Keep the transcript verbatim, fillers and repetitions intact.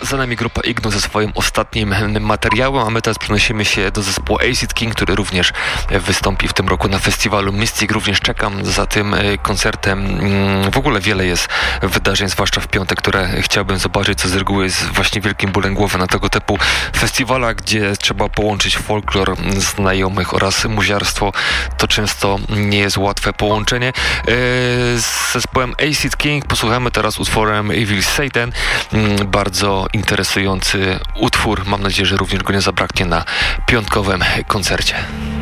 za nami grupa Ignu ze swoim ostatnim materiałem, a my teraz przenosimy się do zespołu Acid King, który również wystąpi w tym roku na festiwalu Mystic. Również czekam za tym koncertem. W ogóle wiele jest wydarzeń, zwłaszcza w piątek, które chciałbym zobaczyć, co z reguły jest właśnie wielkim bólem głowy na tego typu festiwalach, gdzie trzeba połączyć folklor znajomych oraz muziarstwo. To często nie jest łatwe połączenie. Z zespołem Acid King posłuchamy teraz utworem Evil Satan. Bardzo interesujący utwór. Mam nadzieję, że również go nie zabraknie na piątkowym koncercie.